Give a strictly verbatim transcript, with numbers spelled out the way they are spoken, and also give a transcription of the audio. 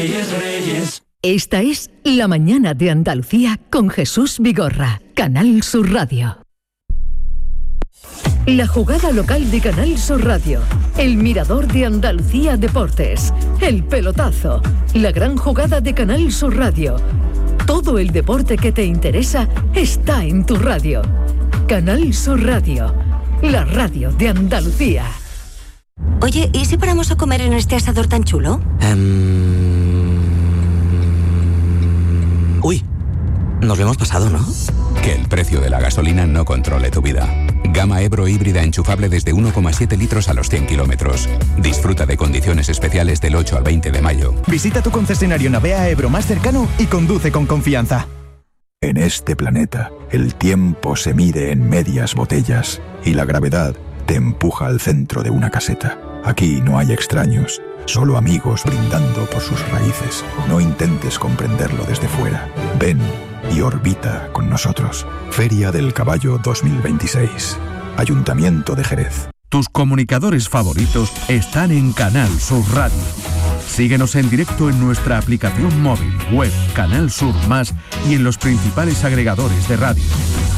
Reyes, Reyes. Esta es La Mañana de Andalucía con Jesús Vigorra, Canal Sur Radio. La jugada local de Canal Sur Radio, el mirador de Andalucía Deportes, el pelotazo, la gran jugada de Canal Sur Radio. Todo el deporte que te interesa está en tu radio. Canal Sur Radio, la radio de Andalucía. Oye, ¿y si paramos a comer en este asador tan chulo? Um... Uy, nos lo hemos pasado, ¿no? Que el precio de la gasolina no controle tu vida. Gama Ebro híbrida enchufable desde uno coma siete litros a los cien kilómetros. Disfruta de condiciones especiales del ocho al veinte de mayo. Visita tu concesionario Navea Ebro más cercano y conduce con confianza. En este planeta, el tiempo se mide en medias botellas y la gravedad te empuja al centro de una caseta. Aquí no hay extraños, solo amigos brindando por sus raíces. No intentes comprenderlo desde fuera. Ven y orbita con nosotros. Feria del Caballo dos mil veintiséis. Ayuntamiento de Jerez. Tus comunicadores favoritos están en Canal Sur Radio. Síguenos en directo en nuestra aplicación móvil, web, Canal Sur Más y en los principales agregadores de radio.